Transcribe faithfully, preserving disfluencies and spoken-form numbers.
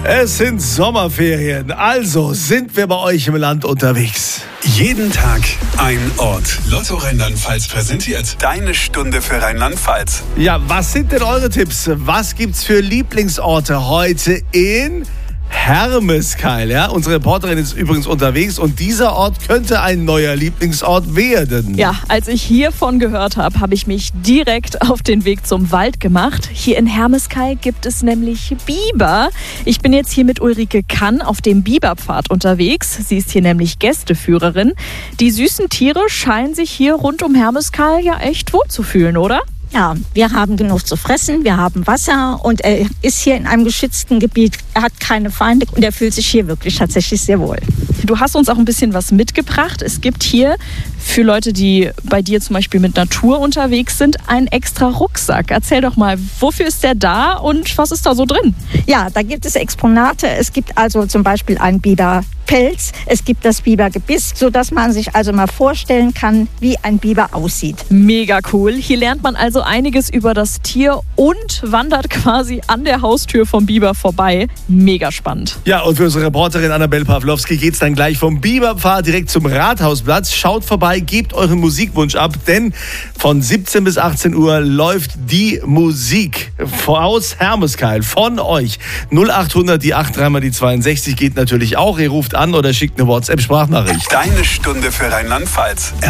Es sind Sommerferien, also sind wir bei euch im Land unterwegs. Jeden Tag ein Ort. Lotto Rheinland-Pfalz präsentiert deine Stunde für Rheinland-Pfalz. Ja, was sind denn eure Tipps? Was gibt's für Lieblingsorte heute in Hermeskeil? Ja, unsere Reporterin ist übrigens unterwegs und dieser Ort könnte ein neuer Lieblingsort werden. Ja, als ich hiervon gehört habe, habe ich mich direkt auf den Weg zum Wald gemacht. Hier in Hermeskeil gibt es nämlich Biber. Ich bin jetzt hier mit Ulrike Kann auf dem Biberpfad unterwegs. Sie ist hier nämlich Gästeführerin. Die süßen Tiere scheinen sich hier rund um Hermeskeil ja echt wohl zu fühlen, oder? Ja, wir haben genug zu fressen, wir haben Wasser und er ist hier in einem geschützten Gebiet. Er hat keine Feinde und er fühlt sich hier wirklich tatsächlich sehr wohl. Du hast uns auch ein bisschen was mitgebracht. Es gibt hier für Leute, die bei dir zum Beispiel mit Natur unterwegs sind, einen extra Rucksack. Erzähl doch mal, wofür ist der da und was ist da so drin? Ja, da gibt es Exponate. Es gibt also zum Beispiel einen Biberpelz, es gibt das Bibergebiss, sodass man sich also mal vorstellen kann, wie ein Biber aussieht. Mega cool. Hier lernt man also einiges über das Tier und wandert quasi an der Haustür vom Biber vorbei. Mega spannend. Ja, und für unsere Reporterin Annabelle Pawlowski geht's dann gleich vom Biberpfad direkt zum Rathausplatz. Schaut vorbei, gebt euren Musikwunsch ab, denn von siebzehn bis achtzehn Uhr läuft die Musik aus Hermeskeil von euch. null achthundert, die acht drei mal die zweiundsechzig geht natürlich auch. Ihr ruft an oder schickt eine WhatsApp-Sprachnachricht. Deine Stunde für Rheinland-Pfalz.